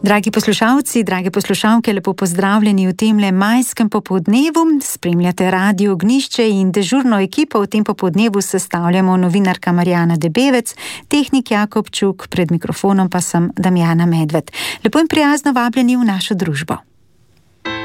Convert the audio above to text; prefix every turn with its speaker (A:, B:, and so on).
A: Dragi poslušalci, drage poslušalke, lepo pozdravljeni v temle majskem popoldnevu. Spremljate Radio Ognjišče in dežurno ekipo v tem popoldnevu sestavljamo novinarka Marjana Debevec, tehnik Jakob Čuk, pred mikrofonom pa sem Damjana Medved. Lepo in prijazno vabljeni v našo družbo.